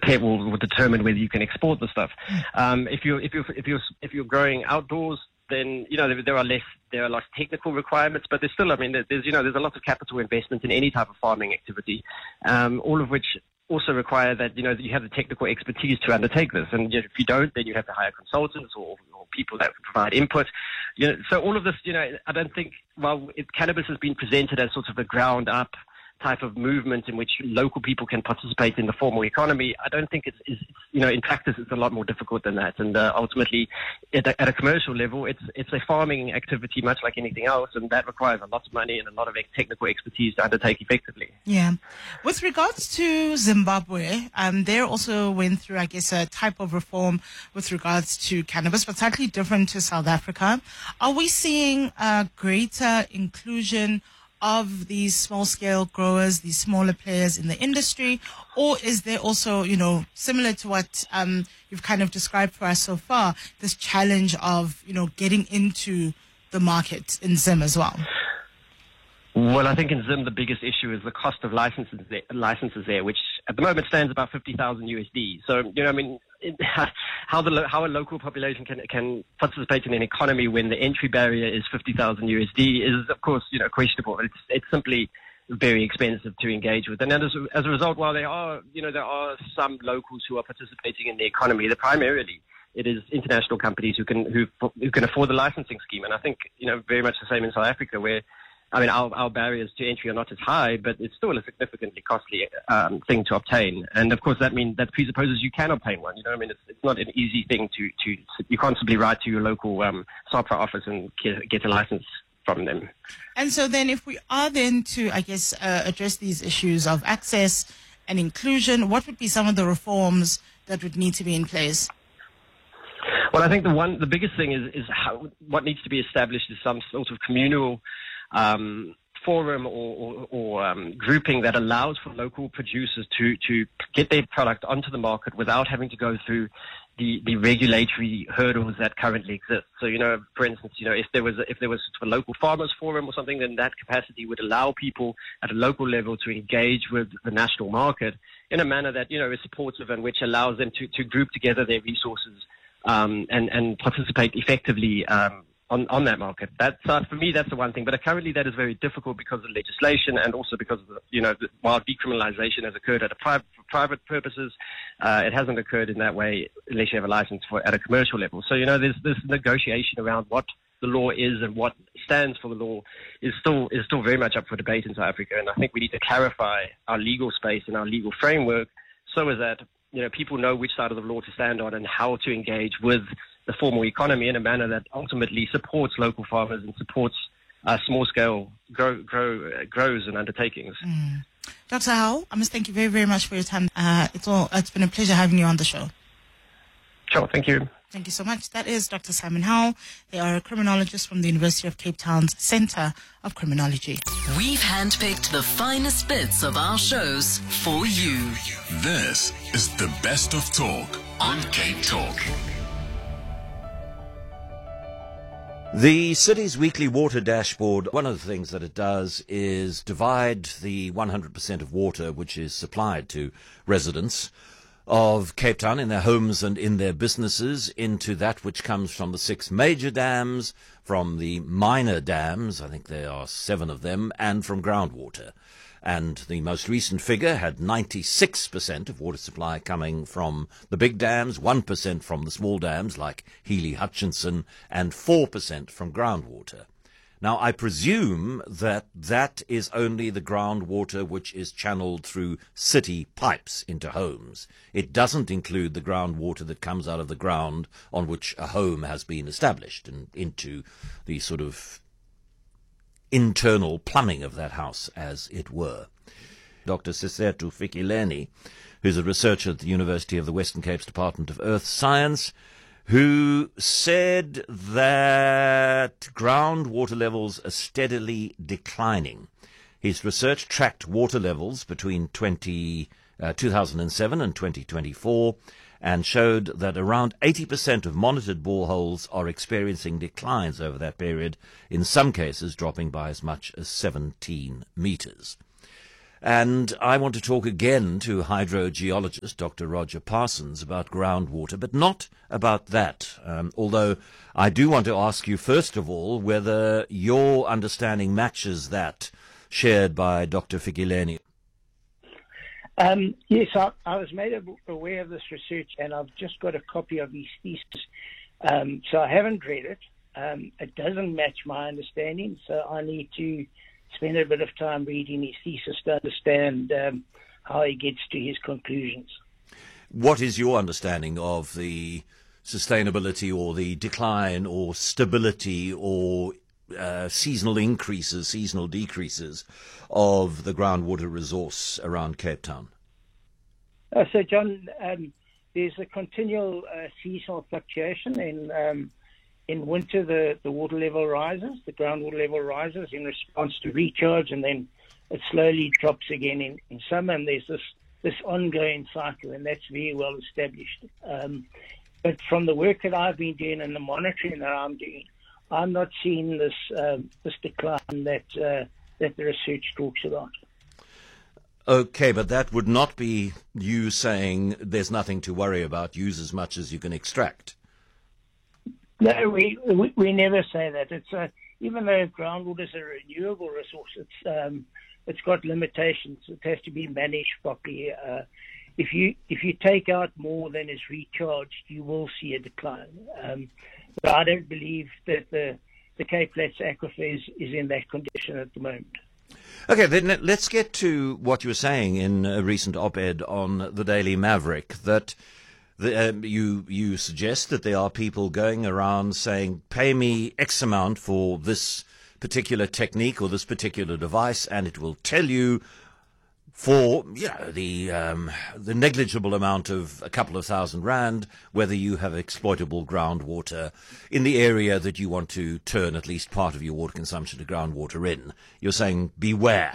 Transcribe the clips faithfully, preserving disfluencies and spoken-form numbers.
market will, will determine whether you can export the stuff. Um, if you're if you're if you're if you're growing outdoors, then you know there, there are less there are less technical requirements, but there's still I mean there's you know there's a lot of capital investment in any type of farming activity, um, all of which also require that you know that you have the technical expertise to undertake this. And you know, if you don't, then you have to hire consultants or, or people that provide input. You know, so all of this, you know, I don't think while it, cannabis has been presented as sort of a ground up type of movement in which local people can participate in the formal economy, I don't think it's, it's you know, in practice it's a lot more difficult than that. And uh, ultimately, at a, at a commercial level, it's it's a farming activity much like anything else, and that requires a lot of money and a lot of technical expertise to undertake effectively. Yeah. With regards to Zimbabwe, um, they also went through, I guess, a type of reform with regards to cannabis, but slightly different to South Africa. Are we seeing a greater inclusion of these small-scale growers, these smaller players in the industry, or is there also, you know, similar to what um, you've kind of described for us so far, this challenge of, you know, getting into the market in Zim as well? Well, I think in Zim the biggest issue is the cost of licenses there, licenses there, which at the moment stands about fifty thousand U S D. So, you know, I mean, it, how the how a local population can can participate in an economy when the entry barrier is fifty thousand U S D is, of course, you know, questionable. It's it's simply very expensive to engage with, and as a, as a result, while there are you know there are some locals who are participating in the economy, they're primarily it is international companies who can who who can afford the licensing scheme, and I think you know very much the same in South Africa where. I mean, our, our barriers to entry are not as high, but it's still a significantly costly um, thing to obtain. And of course, that means that presupposes you can obtain one. You know, I mean, it's, it's not an easy thing to, to you can't simply write to your local um, SAPRA office and get, get a license from them. And so then, if we are then to, I guess, uh, address these issues of access and inclusion, what would be some of the reforms that would need to be in place? Well, I think the one, the biggest thing is is how, what needs to be established is some sort of communal. Um, forum or, or, or um, grouping that allows for local producers to, to get their product onto the market without having to go through the, the regulatory hurdles that currently exist. So, you know, for instance, you know, if there was a, if there was a local farmers forum or something, then that capacity would allow people at a local level to engage with the national market in a manner that, you know, is supportive and which allows them to, to group together their resources um, and, and participate effectively um, On, on that market. That's, uh, for me, that's the one thing. But uh, currently that is very difficult because of legislation and also because of, the, you know, the, while decriminalization has occurred at a pri- for private purposes, uh, it hasn't occurred in that way unless you have a license for at a commercial level. So, you know, there's this negotiation around what the law is and what stands for the law is still is still very much up for debate in South Africa. And I think we need to clarify our legal space and our legal framework so as that, you know, people know which side of the law to stand on and how to engage with the formal economy in a manner that ultimately supports local farmers and supports uh, small-scale grow, grow, uh, grows and undertakings. Mm. Doctor Howell, I must thank you very, very much for your time. Uh, it's all, it's been a pleasure having you on the show. Sure, thank you. Thank you so much. That is Doctor Simon Howell. They are a criminologist from the University of Cape Town's Centre of Criminology. We've handpicked the finest bits of our shows for you. This is the Best of Talk on Cape Talk. The city's weekly water dashboard, one of the things that it does is divide the one hundred percent of water which is supplied to residents of Cape Town in their homes and in their businesses into that which comes from the six major dams, from the minor dams, I think there are seven of them, and from groundwater. And the most recent figure had ninety-six percent of water supply coming from the big dams, one percent from the small dams like Healy Hutchinson, and four percent from groundwater. Now, I presume that that is only the groundwater which is channeled through city pipes into homes. It doesn't include the groundwater that comes out of the ground on which a home has been established and into the sort of internal plumbing of that house, as it were. Doctor Sisetu Fikileni, who's a researcher at the University of the Western Cape's Department of Earth Science, who said that groundwater levels are steadily declining. His research tracked water levels between twenty, uh, two thousand seven and twenty twenty-four and showed that around eighty percent of monitored boreholes are experiencing declines over that period, in some cases dropping by as much as seventeen metres. And I want to talk again to hydrogeologist Doctor Roger Parsons about groundwater, but not about that. Um, although I do want to ask you, first of all, whether your understanding matches that shared by Doctor Fikileni. Um, yes, I, I was made aware of this research, and I've just got a copy of his thesis. Um, so I haven't read it. Um, it doesn't match my understanding, so I need to spend a bit of time reading his thesis to understand um, how he gets to his conclusions. What is your understanding of the sustainability or the decline or stability or uh, seasonal increases, seasonal decreases of the groundwater resource around Cape Town? Uh, so, John, um, there's a continual uh, seasonal fluctuation. In um, in winter, the, the water level rises, the groundwater level rises in response to recharge, and then it slowly drops again in, in summer, and there's this, this ongoing cycle, and that's very well established. Um, but from the work that I've been doing and the monitoring that I'm doing, I'm not seeing this um, this decline that uh, that the research talks about. Okay, but that would not be you saying there's nothing to worry about, use as much as you can extract. No, we we, we never say that. It's a, even though groundwater is a renewable resource, it's um, it's got limitations. It has to be managed properly. Uh, if you if you take out more than is recharged, you will see a decline. Um, but I don't believe that the the Cape Flats aquifer is, is in that condition at the moment. Okay, then let's get to what you were saying in a recent op-ed on the Daily Maverick, that the, um, you you suggest that there are people going around saying, pay me X amount for this particular technique or this particular device, and it will tell you for you know, the um, the negligible amount of a couple of thousand rand whether you have exploitable groundwater in the area that you want to turn at least part of your water consumption to groundwater in. You're saying beware.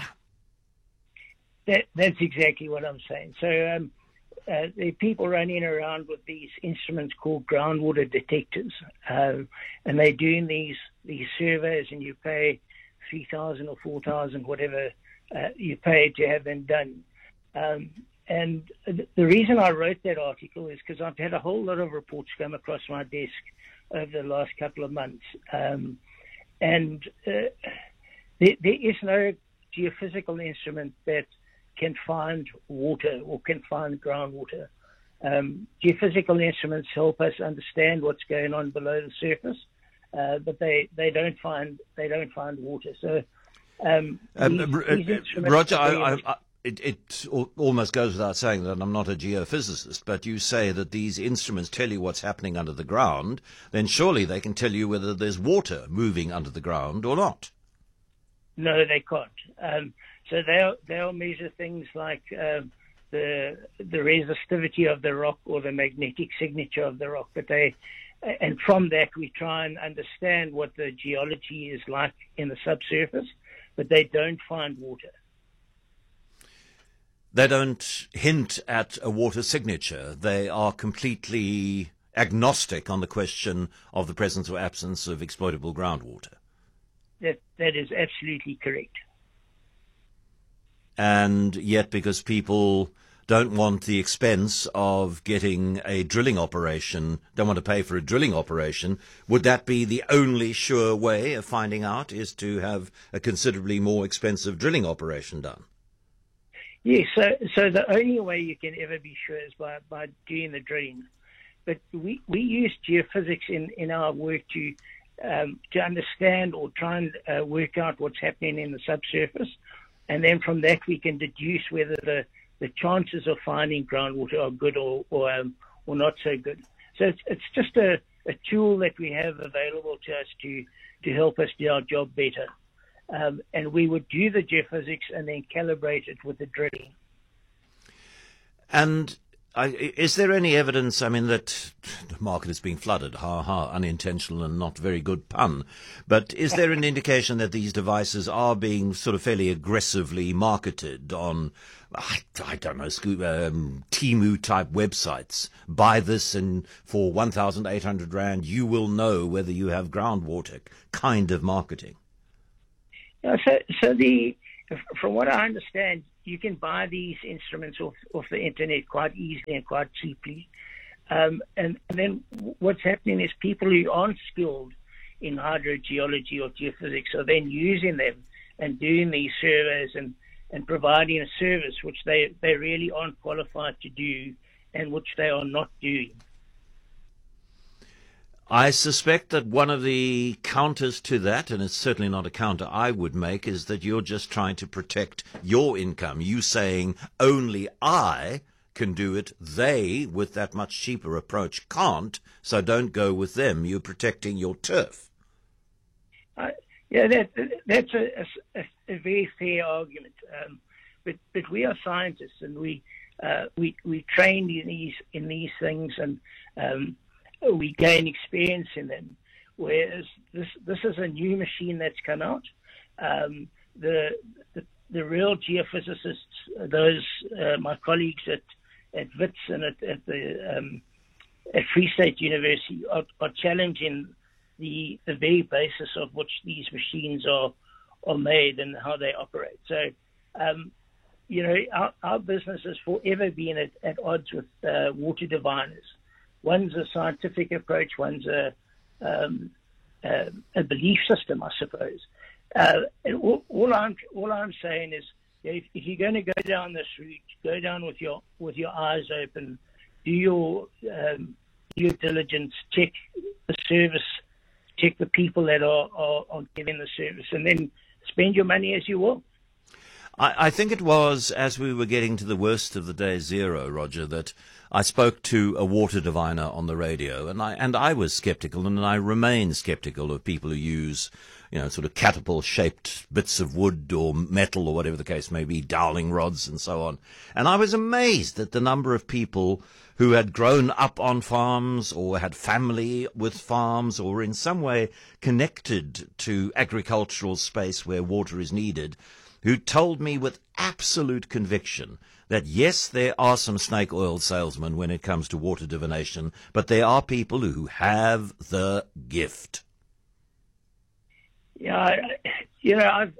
That, that's exactly what I'm saying. So um, uh, there are people running around with these instruments called groundwater detectors, um, and they're doing these these surveys, and you pay three thousand or four thousand, whatever uh, you pay to have them done. Um, and th- the reason I wrote that article is because I've had a whole lot of reports come across my desk over the last couple of months, um, and uh, there, there is no geophysical instrument that can find water or can find groundwater. Um, geophysical instruments help us understand what's going on below the surface, uh, but they, they don't find they don't find water. So, um, um, these, these Roger, I, I, I, it, it almost goes without saying that I'm not a geophysicist, but you say that these instruments tell you what's happening under the ground. Then surely they can tell you whether there's water moving under the ground or not. No, they can't. Um, so they'll they'll measure things like um, the the resistivity of the rock or the magnetic signature of the rock. But they, and from that we try and understand what the geology is like in the subsurface. But they don't find water. They don't hint at a water signature. They are completely agnostic on the question of the presence or absence of exploitable groundwater. That that is absolutely correct. And yet, because people don't want the expense of getting a drilling operation, don't want to pay for a drilling operation, would that be the only sure way of finding out, is to have a considerably more expensive drilling operation done? Yes, so so the only way you can ever be sure is by, by doing the drilling. But we, we use geophysics in, in our work to um, to understand or try and uh, work out what's happening in the subsurface. And then from that we can deduce whether the, the chances of finding groundwater are good or or, um, or not so good. So it's, it's just a, a tool that we have available to us to, to help us do our job better. Um, and we would do the geophysics and then calibrate it with the drilling. And I, is there any evidence, I mean, that the market is being flooded, ha ha, unintentional and not very good pun, but is there an indication that these devices are being sort of fairly aggressively marketed on, I, I don't know, um, Temu-type websites? Buy this and for one thousand eight hundred rand you will know whether you have groundwater kind of marketing. Yeah, so, so the, from what I understand, you can buy these instruments off, off the internet quite easily and quite cheaply. Um, and, and then what's happening is people who aren't skilled in hydrogeology or geophysics are then using them and doing these surveys and, and providing a service which they, they really aren't qualified to do and which they are not doing. I suspect that one of the counters to that, and it's certainly not a counter I would make, is that you're just trying to protect your income. You saying only I can do it, they, with that much cheaper approach, can't, so don't go with them. You're protecting your turf. Uh, yeah, that, that's a, a, a very fair argument. Um, but, but we are scientists, and we uh, we we trained in these in these things, and um, we gain experience in them. Whereas this this is a new machine that's come out. Um, the, the the real geophysicists, those uh, my colleagues at at Wits and at, at the um, at Free State University, are, are challenging the the very basis of which these machines are are made and how they operate. So, um, you know, our, our business has forever been at, at odds with uh, water diviners. One's a scientific approach, one's a um, uh, a belief system, I suppose. Uh, and all, all I'm all I'm saying is, if, if you're going to go down this route, go down with your with your eyes open, do your um, due diligence, check the service, check the people that are, are, are giving the service, and then spend your money as you will. I, I think it was as we were getting to the worst of the day zero, Roger, that I spoke to a water diviner on the radio, and I and I was sceptical, and I remain sceptical of people who use, you know, sort of catapult-shaped bits of wood or metal or whatever the case may be, dowling rods and so on. And I was amazed at the number of people who had grown up on farms or had family with farms or in some way connected to agricultural space where water is needed, who told me with absolute conviction that, yes, there are some snake oil salesmen when it comes to water divination, but there are people who have the gift. Yeah, I, you know, I've,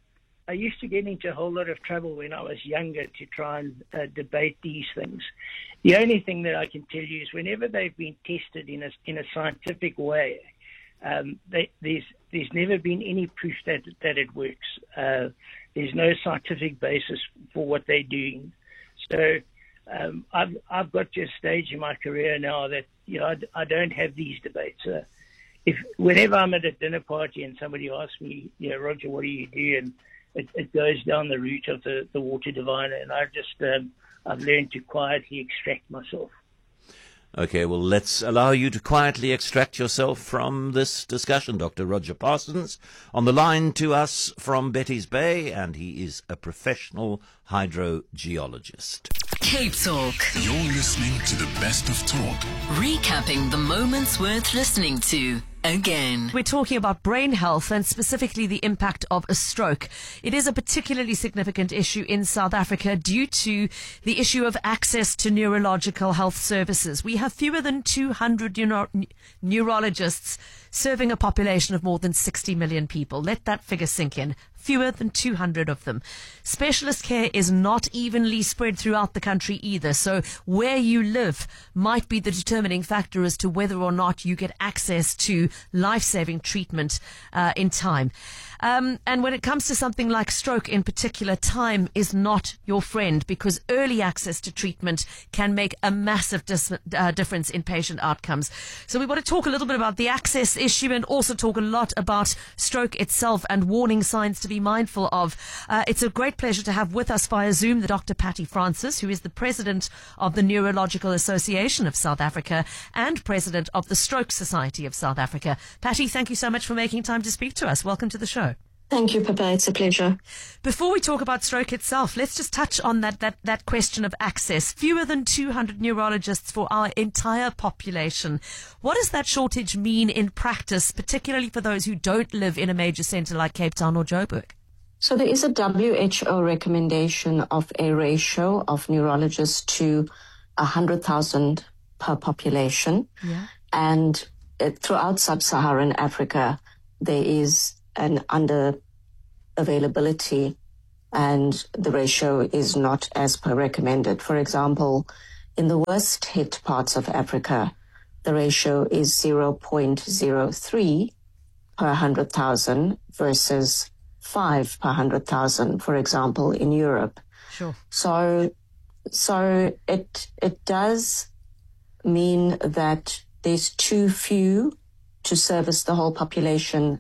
I used to get into a whole lot of trouble when I was younger to try and uh, debate these things. The only thing that I can tell you is whenever they've been tested in a, in a scientific way, um, they, there's there's never been any proof that that it works. Uh, there's no scientific basis for what they're doing. So um, I've I've got to a stage in my career now that, you know, I, I don't have these debates. Uh, if whenever I'm at a dinner party and somebody asks me, you know, Roger, what do you do? And it, it goes down the route of the, the water diviner, and I just um, I've learned to quietly extract myself. Okay, well, let's allow you to quietly extract yourself from this discussion. Doctor Roger Parsons on the line to us from Betty's Bay, and he is a professional hydrogeologist. Cape Talk. You're listening to the best of talk. Recapping the moments worth listening to again. We're talking about brain health and specifically the impact of a stroke. It is a particularly significant issue in South Africa due to the issue of access to neurological health services. We have fewer than two hundred neuro- neurologists serving a population of more than sixty million people. Let that figure sink in. Fewer than two hundred of them. Specialist care is not evenly spread throughout the country either, so where you live might be the determining factor as to whether or not you get access to life-saving treatment uh, in time. Um, and when it comes to something like stroke in particular, time is not your friend, because early access to treatment can make a massive dis- uh, difference in patient outcomes. So we want to talk a little bit about the access issue and also talk a lot about stroke itself and warning signs to be mindful of. Uh, it's a great pleasure to have with us via Zoom the Doctor Patty Francis, who is the president of the Neurological Association of South Africa and president of the Stroke Society of South Africa. Patty, thank you so much for making time to speak to us. Welcome to the show. Thank you, Pippa. It's a pleasure. Before we talk about stroke itself, let's just touch on that, that, that question of access. Fewer than two hundred neurologists for our entire population. What does that shortage mean in practice, particularly for those who don't live in a major centre like Cape Town or Joburg? So there is a W H O recommendation of a ratio of neurologists to one hundred thousand per population. Yeah. And uh, throughout sub-Saharan Africa, there is an under availability and the ratio is not as per recommended. For example, in the worst hit parts of Africa, the ratio is zero point zero three per one hundred thousand versus five per one hundred thousand, for example, in Europe. Sure. So, so it it does mean that there's too few to service the whole population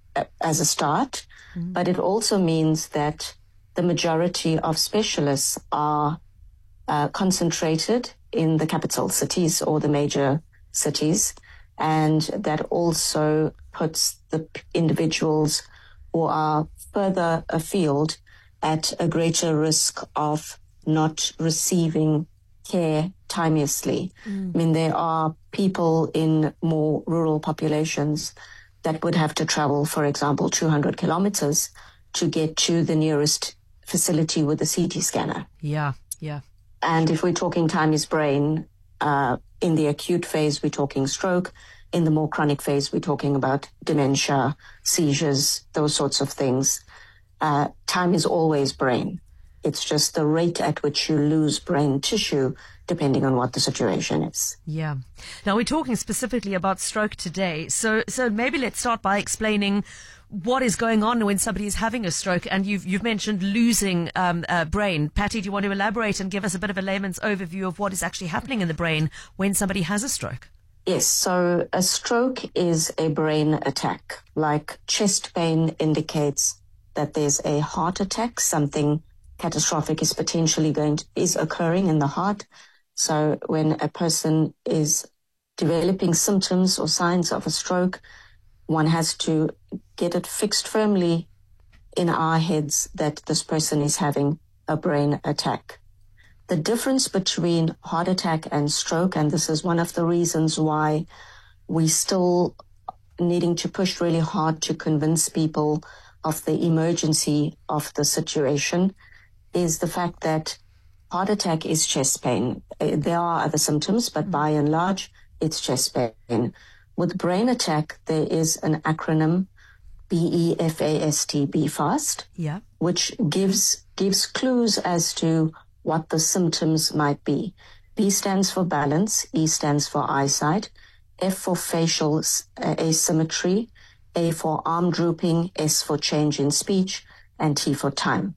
as a start, mm-hmm. but it also means that the majority of specialists are uh, concentrated in the capital cities or the major cities, and that also puts the individuals who are further afield at a greater risk of not receiving care timeously. Mm. I mean, there are people in more rural populations that would have to travel, for example, two hundred kilometers to get to the nearest facility with a C T scanner. Yeah, yeah. And if we're talking time is brain, uh, in the acute phase, we're talking stroke. In the more chronic phase, we're talking about dementia, seizures, those sorts of things. Uh, time is always brain. It's just the rate at which you lose brain tissue depending on what the situation is. Yeah. Now, we're talking specifically about stroke today. So so maybe let's start by explaining what is going on when somebody is having a stroke. And you've you've mentioned losing um, uh, brain. Patty, do you want to elaborate and give us a bit of a layman's overview of what is actually happening in the brain when somebody has a stroke? Yes, so a stroke is a brain attack. Like chest pain indicates that there's a heart attack, something catastrophic is potentially going to, is occurring in the heart. So when a person is developing symptoms or signs of a stroke, one has to get it fixed firmly in our heads that this person is having a brain attack. The difference between heart attack and stroke, and this is one of the reasons why we still needing to push really hard to convince people of the emergency of the situation, is the fact that heart attack is chest pain. There are other symptoms, but by and large, it's chest pain. With brain attack, there is an acronym, B E F A S T, B FAST, yeah, which gives gives clues as to what the symptoms might be. B stands for balance, E stands for eyesight, F for facial asymmetry, A for arm drooping, S for change in speech, and T for time.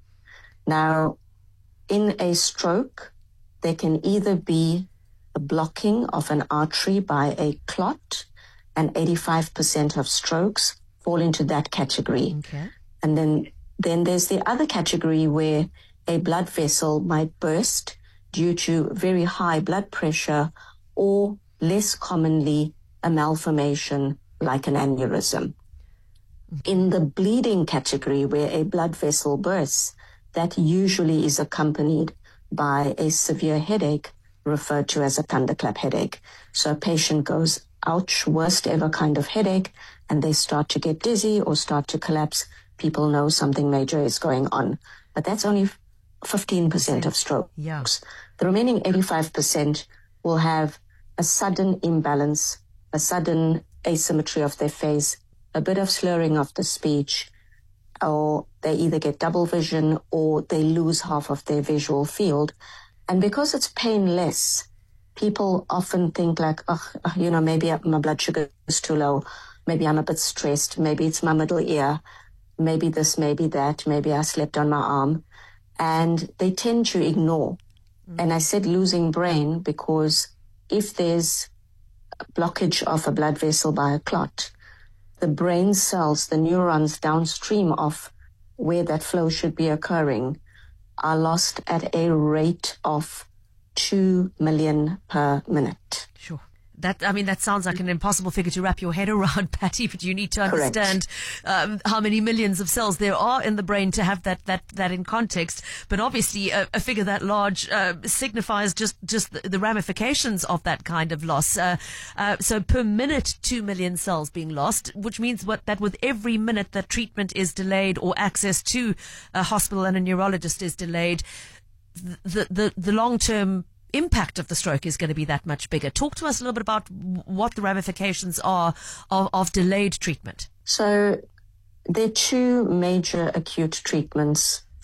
Now, in a stroke, there can either be a blocking of an artery by a clot, and eighty-five percent of strokes fall into that category. Okay. And then, then there's the other category where a blood vessel might burst due to very high blood pressure, or less commonly a malformation like an aneurysm. In the bleeding category, where a blood vessel bursts, that usually is accompanied by a severe headache referred to as a thunderclap headache. So a patient goes, ouch, worst ever kind of headache, and they start to get dizzy or start to collapse. People know something major is going on. But that's only fifteen percent of strokes. Yeah. The remaining eighty-five percent will have a sudden imbalance, a sudden asymmetry of their face, a bit of slurring of the speech, or they either get double vision or they lose half of their visual field. And because it's painless, people often think like, oh, you know, maybe my blood sugar is too low. Maybe I'm a bit stressed. Maybe it's my middle ear. Maybe this, maybe that. Maybe I slept on my arm. And they tend to ignore. Mm. And I said losing brain because if there's a blockage of a blood vessel by a clot, the brain cells, the neurons downstream of where that flow should be occurring, are lost at a rate of two million per minute. Sure. That, I mean, that sounds like an impossible figure to wrap your head around, Patty, but you need to understand um, how many millions of cells there are in the brain to have that, that, that in context. But obviously, a, a figure that large uh, signifies just, just the, the ramifications of that kind of loss. Uh, uh, so per minute, two million cells being lost, which means what, that with every minute that treatment is delayed or access to a hospital and a neurologist is delayed, the, the, the long-term impact of the stroke is going to be that much bigger. Talk to us a little bit about what the ramifications are of, of delayed treatment. So there are two major acute treatments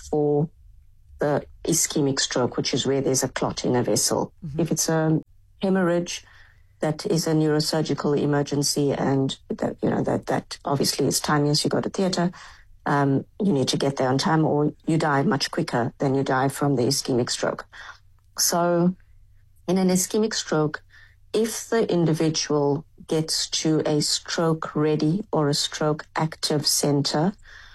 for the ischemic stroke, which is where there's a clot in a vessel. Mm-hmm. If it's a hemorrhage, that is a neurosurgical emergency, and that, you know, that, that obviously is timeless. You go to theatre, um, you need to get there on time, or you die much quicker than you die from the ischemic stroke. So in an ischemic stroke, if the individual gets to a stroke ready or a stroke active center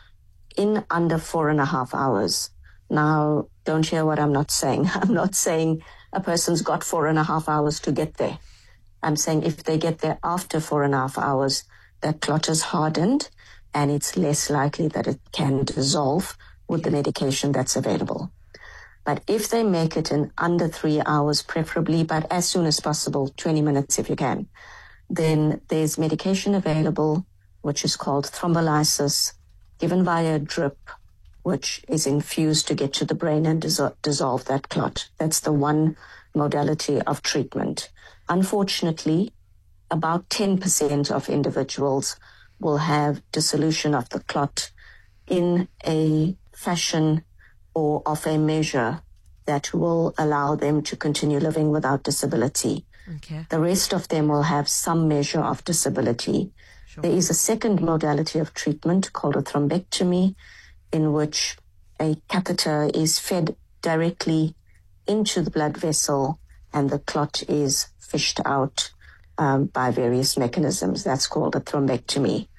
in under four and a half hours. Now, don't hear what I'm not saying. I'm not saying a person's got four and a half hours to get there. I'm saying if they get there after four and a half hours, that clot is hardened and it's less likely that it can dissolve with the medication that's available. But if they make it in under three hours, preferably, but as soon as possible, twenty minutes if you can, then there's medication available, which is called thrombolysis, given via a drip, which is infused to get to the brain and dis- dissolve that clot. That's the one modality of treatment. Unfortunately, about ten percent of individuals will have dissolution of the clot in a fashion or of a measure that will allow them to continue living without disability. Okay. The rest of them will have some measure of disability. Sure. There is a second modality of treatment called a thrombectomy, in which a catheter is fed directly into the blood vessel and the clot is fished out um, by various mechanisms. That's called a thrombectomy.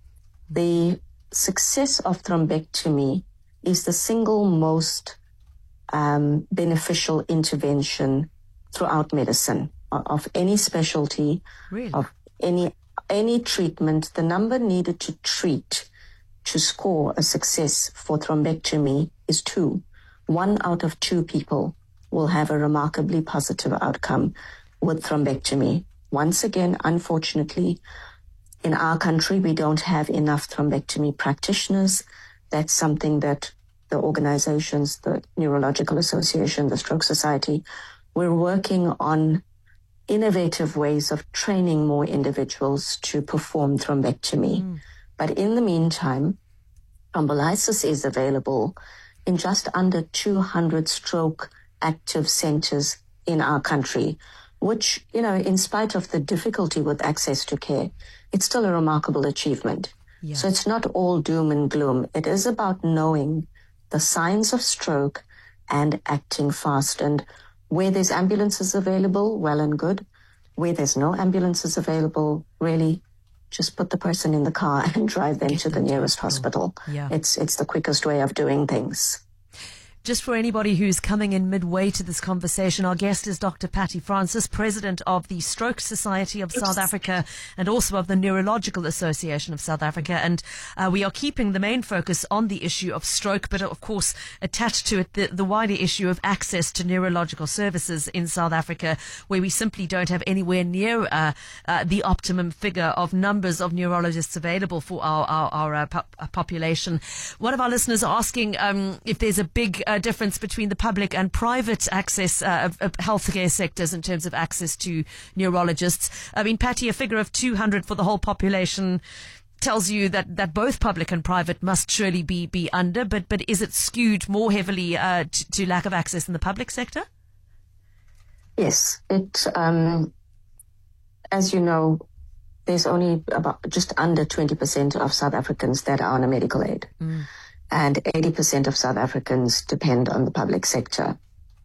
The success of thrombectomy is the single most um, beneficial intervention throughout medicine of any specialty, really? of any any treatment. The number needed to treat to score a success for thrombectomy is two. One out of two people will have a remarkably positive outcome with thrombectomy. Once again, unfortunately, in our country, we don't have enough thrombectomy practitioners. That's something that the organizations, the Neurological Association, the Stroke Society, we're working on innovative ways of training more individuals to perform thrombectomy. Mm. But in the meantime, thrombolysis is available in just under two hundred stroke active centers in our country, which, you know, in spite of the difficulty with access to care, it's still a remarkable achievement. Yeah. So it's not all doom and gloom. It is about knowing the signs of stroke and acting fast. And where there's ambulances available, well and good. Where there's no ambulances available, really, just put the person in the car and drive them Get to them the to nearest hospital. hospital. Yeah. It's it's the quickest way of doing things. Just for anybody who's coming in midway to this conversation, our guest is Doctor Patty Francis, President of the Stroke Society of South Africa and also of the Neurological Association of South Africa. And uh, we are keeping the main focus on the issue of stroke, but of course attached to it the, the wider issue of access to neurological services in South Africa, where we simply don't have anywhere near uh, uh, the optimum figure of numbers of neurologists available for our, our, our uh, po- population. One of our listeners are asking um, if there's a big uh, difference between the public and private access uh, of, of healthcare sectors in terms of access to neurologists. I mean, Patty, a figure of two hundred for the whole population tells you that, that both public and private must surely be, be under, but, but is it skewed more heavily uh, to, to lack of access in the public sector? Yes. It, um, as you know, there's only about just under twenty percent of South Africans that are on a medical aid. Mm. And eighty percent of South Africans depend on the public sector.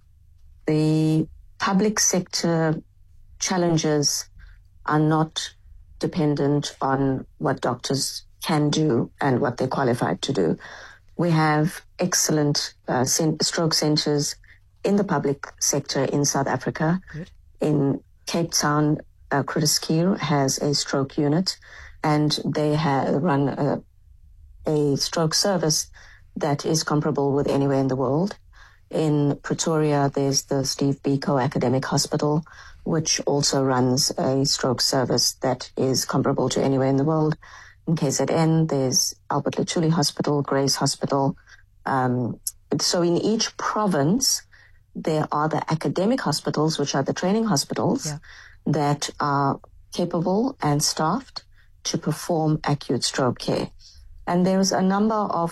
The public sector challenges are not dependent on what doctors can do and what they're qualified to do. We have excellent uh, stroke centers in the public sector in South Africa. Good. In Cape Town, uh, Chris Kier has a stroke unit, and they have run a a stroke service that is comparable with anywhere in the world. In Pretoria, there's the Steve Biko Academic Hospital, which also runs a stroke service that is comparable to anywhere in the world. In K Z N, there's Albert Luthuli Hospital, Grace Hospital. Um, so in each province, there are the academic hospitals, which are the training hospitals, yeah. that are capable and staffed to perform acute stroke care. And there's a number of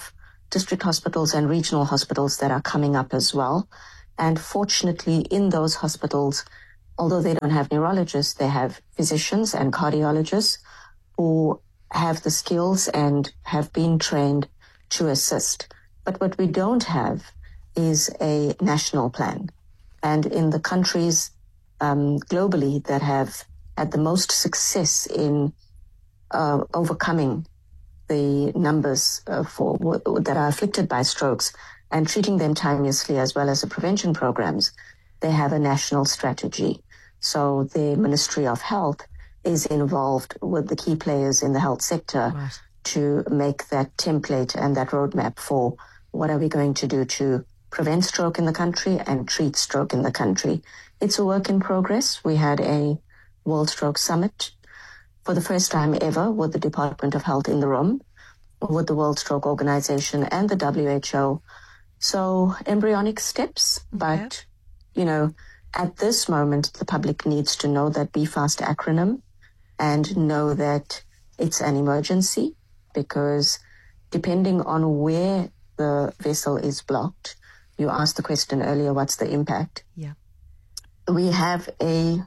district hospitals and regional hospitals that are coming up as well. And fortunately, in those hospitals, although they don't have neurologists, they have physicians and cardiologists who have the skills and have been trained to assist. But what we don't have is a national plan. And in the countries um, globally that have had the most success in uh, overcoming the numbers uh, for that are afflicted by strokes and treating them timeously, as well as the prevention programs, they have a national strategy. So the Ministry of Health is involved with the key players in the health sector right. to make that template and that roadmap for what are we going to do to prevent stroke in the country and treat stroke in the country. It's a work in progress. We had a World Stroke Summit for the first time ever with the Department of Health in the room, with the World Stroke Organization and the W H O. So embryonic steps, but, okay. you know, at this moment, the public needs to know that B FAST acronym and know that it's an emergency, because depending on where the vessel is blocked, you asked the question earlier, what's the impact? Yeah. We have a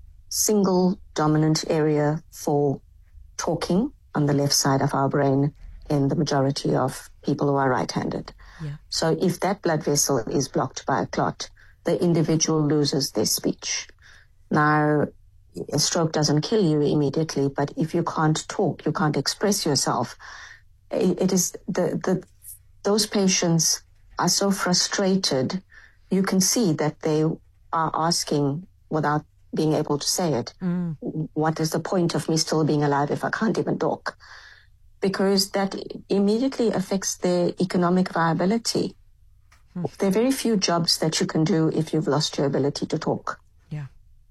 single dominant area for talking on the left side of our brain in the majority of people who are right-handed. Yeah. So if that blood vessel is blocked by a clot, the individual loses their speech. Now, a stroke doesn't kill you immediately, but if you can't talk, you can't express yourself, it, it is the, the those patients are so frustrated. You can see that they are asking without being able to say it. Mm. What is the point of me still being alive if I can't even talk? Because that immediately affects their economic viability. Mm. There are very few jobs that you can do if you've lost your ability to talk. Yeah.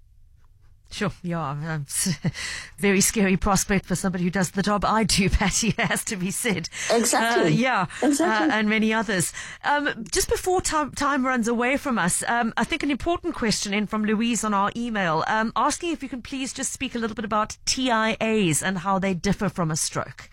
Sure, yeah. It's a very scary prospect for somebody who does the job I do, Patty, has to be said. Exactly. Uh, yeah, exactly. Uh, and many others. Um, just before time, time runs away from us, um, I think an important question in from Louise on our email, um, asking if you can please just speak a little bit about T I As and how they differ from a stroke.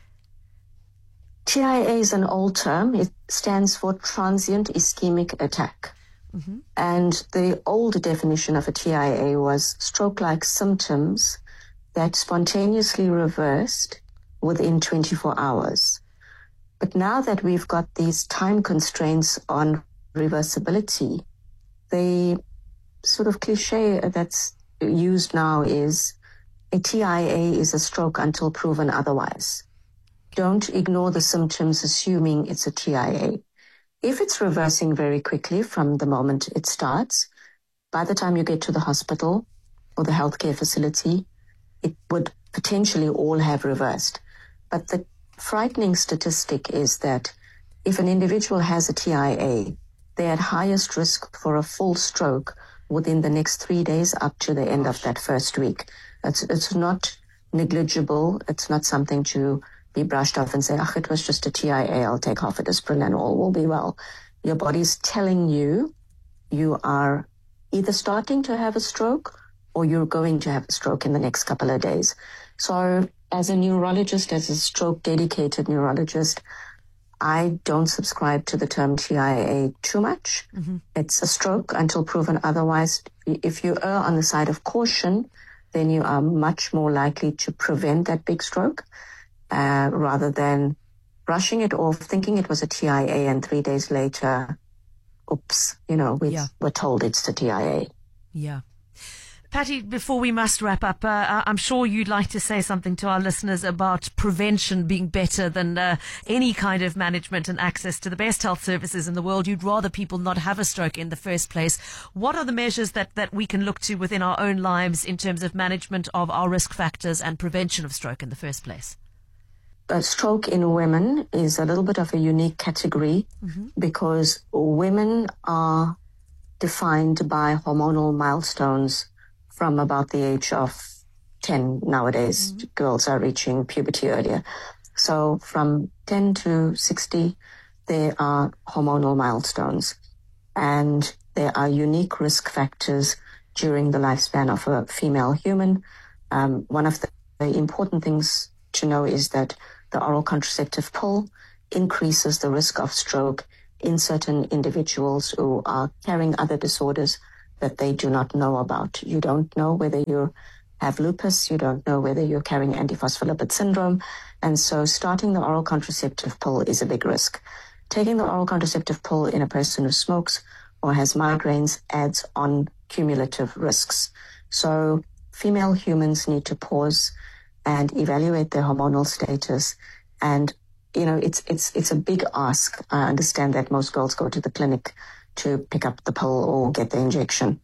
T I A is an old term. It stands for transient ischemic attack. Mm-hmm. And the old definition of a T I A was stroke-like symptoms that spontaneously reversed within twenty-four hours. But now that we've got these time constraints on reversibility, the sort of cliche that's used now is a T I A is a stroke until proven otherwise. Don't ignore the symptoms assuming it's a T I A. If it's reversing very quickly from the moment it starts, by the time you get to the hospital or the healthcare facility, it would potentially all have reversed. But the frightening statistic is that if an individual has a T I A, they're at highest risk for a full stroke within the next three days up to the end of that first week. It's, it's not negligible. It's not something to be brushed off and say, oh, it was just a T I A, I'll take half a aspirin and all will be well. Your body's telling you you are either starting to have a stroke or you're going to have a stroke in the next couple of days. So as a neurologist, as a stroke-dedicated neurologist, I don't subscribe to the term T I A too much. Mm-hmm. It's a stroke until proven otherwise. If you err on the side of caution, then you are much more likely to prevent that big stroke. Uh, rather than brushing it off, thinking it was a T I A, and three days later, oops, you know, we, yeah. we're told it's a T I A. Yeah. Patty, before we must wrap up, uh, I'm sure you'd like to say something to our listeners about prevention being better than uh, any kind of management and access to the best health services in the world. You'd rather people not have a stroke in the first place. What are the measures that, that we can look to within our own lives in terms of management of our risk factors and prevention of stroke in the first place? A stroke in women is a little bit of a unique category mm-hmm. because women are defined by hormonal milestones from about the age of ten nowadays. Mm-hmm. Girls are reaching puberty earlier. So from ten to sixty, there are hormonal milestones. And there are unique risk factors during the lifespan of a female human. Um, one of the important things to know is that the oral contraceptive pill increases the risk of stroke in certain individuals who are carrying other disorders that they do not know about. You don't know whether you have lupus, you don't know whether you're carrying antiphospholipid syndrome, and so starting the oral contraceptive pill is a big risk. Taking the oral contraceptive pill in a person who smokes or has migraines adds on cumulative risks. So female humans need to pause and evaluate their hormonal status. And, you know, it's it's it's a big ask. I understand that most girls go to the clinic to pick up the pill or get the injection.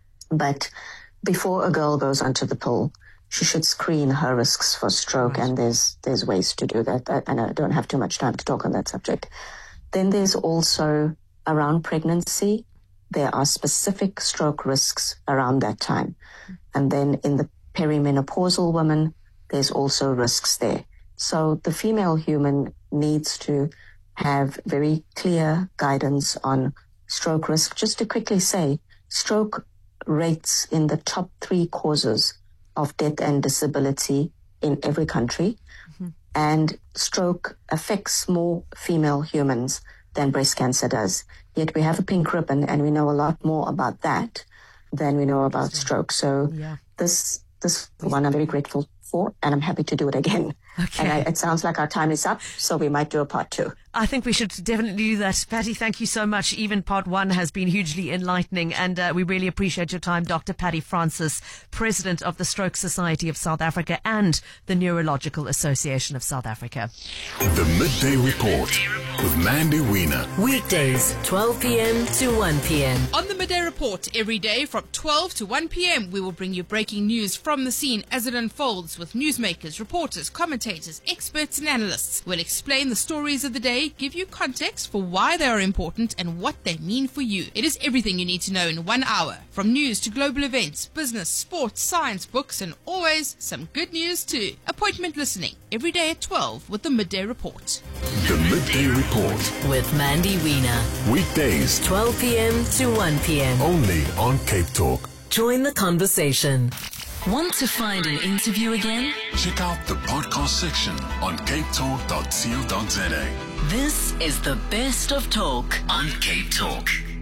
But before a girl goes onto the pill, she should screen her risks for stroke, right. And there's there's ways to do that. I, and I don't have too much time to talk on that subject. Then there's also around pregnancy, there are specific stroke risks around that time. And then in the perimenopausal woman, there's also risks there. So the female human needs to have very clear guidance on stroke risk. Just to quickly say, stroke rates in the top three causes of death and disability in every country. Mm-hmm. And stroke affects more female humans than breast cancer does. Yet we have a pink ribbon and we know a lot more about that than we know about stroke. So yeah. this this one I'm very grateful for, and I'm happy to do it again. Okay. And I, it sounds like our time is up, so we might do a part two. I think we should definitely do that. Patty, thank you so much. Even part one has been hugely enlightening, and uh, we really appreciate your time. Doctor Patty Francis, President of the Stroke Society of South Africa and the Neurological Association of South Africa. The Midday Report with Mandy Wiener. Weekdays, twelve p.m. to one p.m. On the Midday Report, every day from twelve to one p.m, we will bring you breaking news from the scene as it unfolds with newsmakers, reporters, commentators, experts and analysts. We'll explain the stories of the day, give you context for why they are important and what they mean for you. It is everything you need to know in one hour. From news to global events, business, sports, science, books, and always some good news too. Appointment listening every day at twelve with the Midday Report. The Midday Report with Mandy Wiener. Weekdays, twelve p.m. to one p.m. only on Cape Talk. Join the conversation. Want to find an interview again? Check out the podcast section on cape talk dot co dot za. This is the best of talk on Cape Talk.